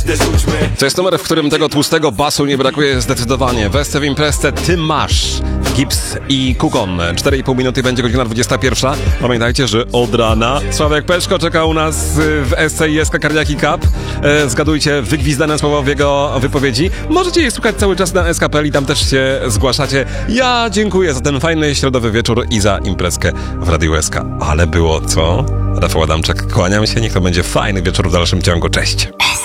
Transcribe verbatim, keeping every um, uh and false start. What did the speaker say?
To jest numer, w którym tego tłustego basu nie brakuje zdecydowanie. Westy w imprezce Ty masz. Gips i Kukon. cztery i pół minuty będzie godzina dwudziesta pierwsza. Pamiętajcie, że od rana Sławek Peszko czeka u nas w S C I S K Cardiaki Cup. E, zgadujcie wygwizdane słowa w jego wypowiedzi. Możecie je słuchać cały czas na S K P L i tam też się zgłaszacie. Ja dziękuję za ten fajny środowy wieczór i za imprezkę w Radiu S K. Ale było co? Rafał Adamczak, kłaniam się. Niech to będzie fajny wieczór w dalszym ciągu. Cześć.